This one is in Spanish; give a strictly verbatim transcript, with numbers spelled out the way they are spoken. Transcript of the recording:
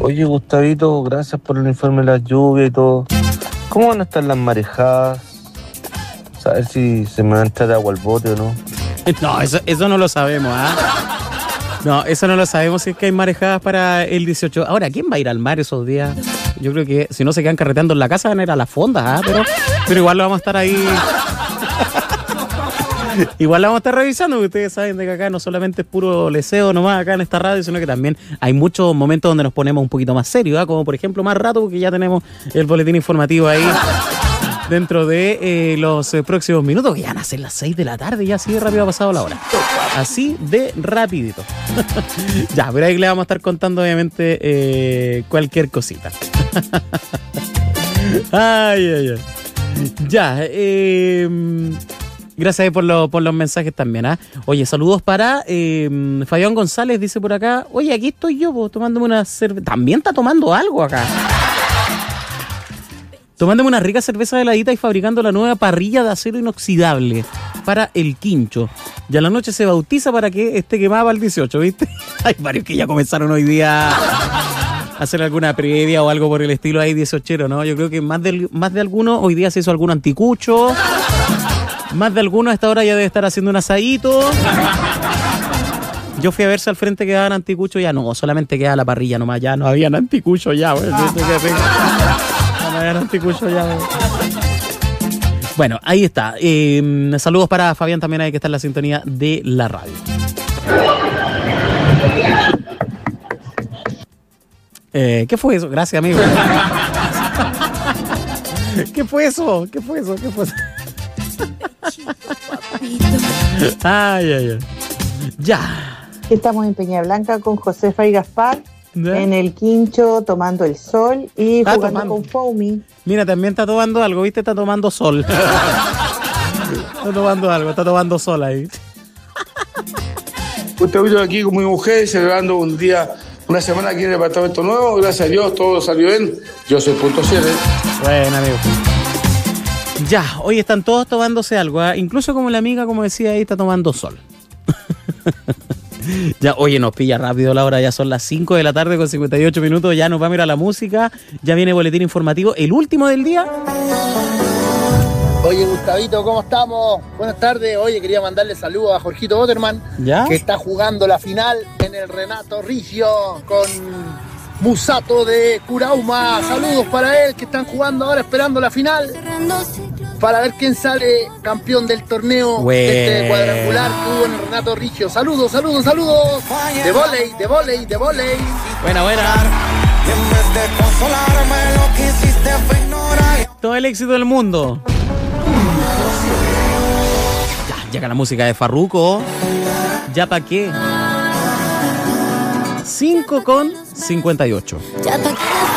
Oye, Gustavito, gracias por el informe de las lluvias y todo. ¿Cómo van a estar las marejadas? Saber si se me va a entrar agua al bote o no. No, eso, eso no lo sabemos, ¿ah? ¿eh? No, eso no lo sabemos si es que hay marejadas para el dieciocho. Ahora, ¿quién va a ir al mar esos días? Yo creo que si no se quedan carreteando en la casa van a ir a las fondas, ¿ah? ¿eh? Pero, pero igual lo vamos a estar ahí. Igual la vamos a estar revisando, porque ustedes saben de que acá no solamente es puro leseo nomás acá en esta radio, sino que también hay muchos momentos donde nos ponemos un poquito más serios, ¿eh? Como por ejemplo más rato, porque ya tenemos el boletín informativo ahí dentro de eh, los eh, próximos minutos, que ya van a ser las seis de la tarde, ya así de rápido ha pasado la hora. Así de rapidito. Ya, pero ahí le vamos a estar contando obviamente eh, cualquier cosita. Ay, ay, ay. Ya, eh... gracias por, lo, por los mensajes también, ¿ah? ¿eh? Oye, saludos para eh, Fabián González, dice por acá. Oye, aquí estoy yo, po, tomándome una cerveza. También está tomando algo acá. Tomándome una rica cerveza heladita y fabricando la nueva parrilla de acero inoxidable para el Quincho. Ya la noche se bautiza para que esté quemada para el dieciocho, ¿viste? Hay varios que ya comenzaron hoy día a hacer alguna previa o algo por el estilo ahí dieciochero, ¿no? Yo creo que más de, más de alguno hoy día se hizo algún anticucho. Más de alguno a esta hora ya debe estar haciendo un asadito. Yo fui a ver si al frente quedaban anticuchos. Ya no, solamente queda la parrilla nomás. Ya no habían anticuchos ya, güey. No habían anticuchos ya, güey. Bueno, ahí está. Eh, saludos para Fabián también, ahí que está en la sintonía de la radio. Eh, ¿Qué fue eso? Gracias, amigo. ¿Qué fue eso? ¿Qué fue eso? ¿Qué fue eso? Ay, ay, ay. Ya. Estamos en Peña Blanca con Josefa y Gaspar, ¿Ya? en el Quincho, tomando el sol y Está jugando tomando. con Foamy. Mira, también está tomando algo, ¿viste? Está tomando sol. Está tomando algo, está tomando sol ahí. Estoy aquí con mi mujer celebrando un día, una semana aquí en el departamento nuevo. Gracias a Dios, todo salió bien. Yo soy punto siete. Bueno, amigo. Ya, hoy están todos tomándose algo, ¿eh? Incluso como la amiga, como decía ahí, está tomando sol. Ya, oye, nos pilla rápido la hora, ya son las cinco de la tarde con cincuenta y ocho minutos, ya nos va a mirar la música, ya viene boletín informativo, el último del día. Oye, Gustavito, ¿cómo estamos? Buenas tardes. Oye, quería mandarle saludos a Jorgito Botterman, ¿Ya? que está jugando la final en el Renato Riggio con Musato de Curauma. Saludos para él, que están jugando ahora esperando la final para ver quién sale campeón del torneo Bueno. de este cuadrangular que hubo en el Renato Riggio. Saludos, saludos, saludos. De vóley, de vóley, de vóley. Buena, buena. Todo el éxito del mundo. Ya, llega la música de Farruko. ¿Ya pa' qué? cinco con cincuenta y ocho.